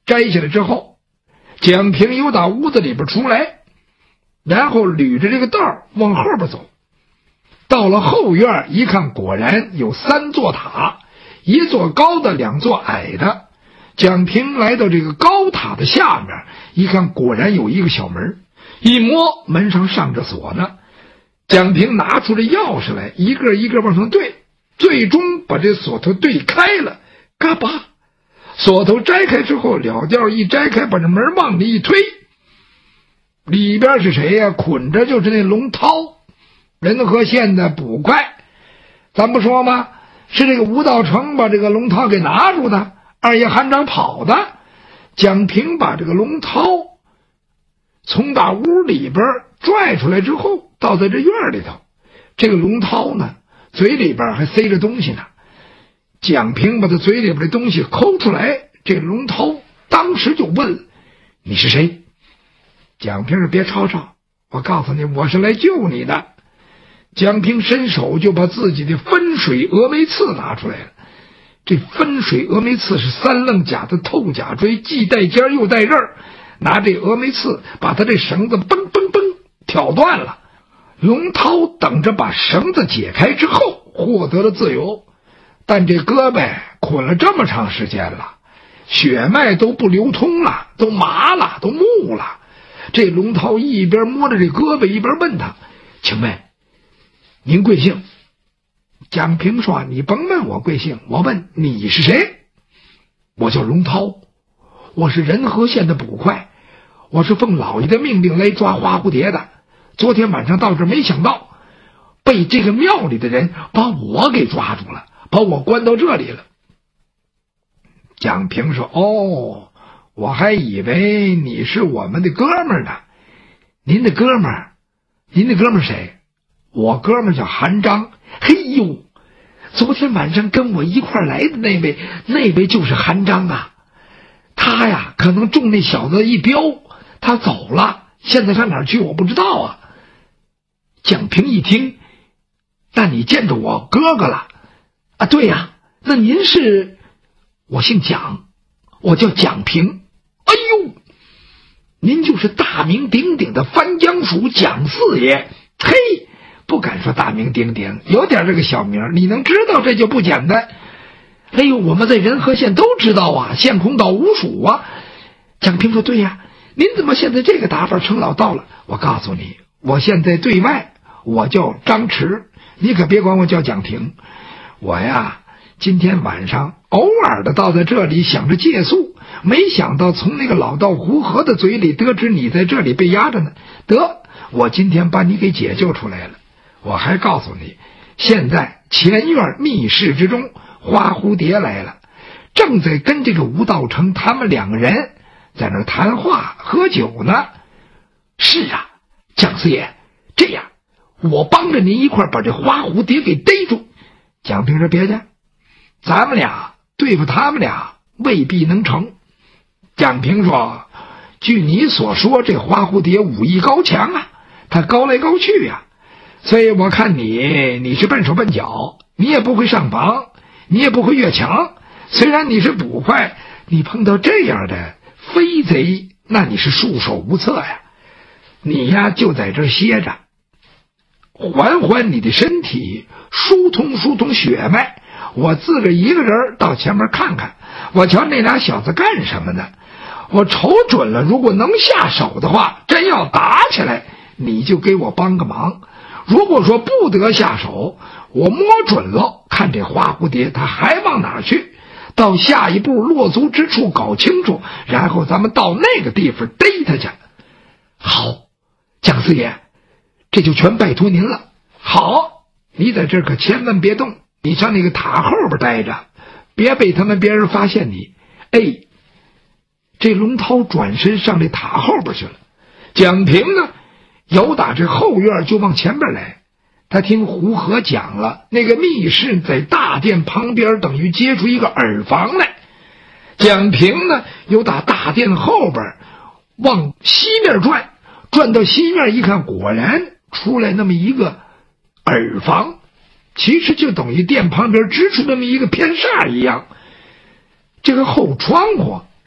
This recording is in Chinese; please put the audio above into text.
摘下来之后，蒋平又打屋子里边出来，然后捋着这个道往后边走。到了后院一看，果然有3座塔，一座高的，2座矮的。蒋平来到这个高塔的下面，一看果然有一个小门，一摸门上上着锁呢。蒋平拿出这钥匙来，一个一个往上对，最终把这锁头对开了，嘎巴，锁头摘开之后，了调一摘开，把这门往里一推，里边是谁呀？捆着就是那龙涛，仁和县的捕快。咱不说吗？是这个吴道成把这个龙涛给拿住的，二爷韩章跑的。蒋平把这个龙涛从大屋里边拽出来之后，倒在这院里头。这个龙涛呢，嘴里边还塞着东西呢。蒋平把他嘴里边的东西抠出来，这个龙涛当时就问：“你是谁？”蒋平说：“别吵吵，我告诉你，我是来救你的。”蒋平伸手就把自己的分水峨眉刺拿出来了。这分水峨眉刺是3楞甲的透甲锥，既带尖又带刃，拿这峨眉刺把他这绳子嘣嘣嘣挑断了。龙涛等着把绳子解开之后获得了自由，但这胳膊捆了这么长时间了，血脉都不流通了，都麻了，都木了。这龙涛一边摸着这胳膊一边问他：“请问您贵姓？”蒋平说：“你甭问我贵姓，我问你是谁。”“我叫龙涛，我是仁和县的捕快，我是奉老爷的命令来抓花蝴蝶的。昨天晚上到这儿，没想到被这个庙里的人把我给抓住了，把我关到这里了。”蒋平说：“哦，我还以为你是我们的哥们儿呢。您的哥们儿？您的哥们儿谁？”“我哥们儿叫韩章。”“嘿呦，昨天晚上跟我一块来的那位就是韩章啊。他呀可能中那小子一镖，他走了，现在上哪儿去我不知道啊。”蒋平一听：“那你见着我哥哥了？”“啊，对呀。那您是？”“我姓蒋，我叫蒋平。”“哎呦，您就是大名鼎鼎的番江署蒋四爷。”“嘿，不敢说大名鼎鼎，有点这个小名，你能知道这就不简单。”“哎呦，我们在仁和县都知道啊，县空道无属啊。”蒋平说：“对呀，您怎么现在这个打法成老道了？我告诉你，我现在对外我叫张弛，你可别管我叫蒋平。我呀今天晚上偶尔的到在这里，想着借宿，没想到从那个老道胡和的嘴里得知你在这里被压着呢。得，我今天把你给解救出来了。我还告诉你，现在前院密室之中，花蝴蝶来了，正在跟这个吴道成他们2个人在那谈话喝酒呢。”“是啊，蒋四爷，这样我帮着您一块把这花蝴蝶给逮住。”蒋平说：“别介，咱们俩对付他们俩未必能成。”蒋平说：“据你所说，这花蝴蝶武艺高强啊，他高来高去啊，所以我看你是笨手笨脚，你也不会上房，你也不会越墙。虽然你是捕快，你碰到这样的飞贼，那你是束手无策呀。你呀就在这儿歇着，缓缓你的身体，疏通血脉。我自个一个人到前面看看，我瞧那俩小子干什么呢？我瞅准了，如果能下手的话，真要打起来，你就给我帮个忙。如果说不得下手，我摸准了，看这花蝴蝶它还往哪儿去，到下一步落足之处搞清楚，然后咱们到那个地方逮他去。”“好，蒋四爷，这就全拜托您了。好，你在这儿可千万别动，你上那个塔后边待着，别被别人发现你。”哎，这龙涛转身上这塔后边去了。蒋平呢，由打这后院就往前边来。他听胡和讲了，那个密室在大殿旁边，等于接出一个耳房来。蒋平呢，由打大殿后边往西面转到西面一看，果然出来那么一个耳房，其实就等于殿旁边支出那么一个偏煞一样。这个后窗户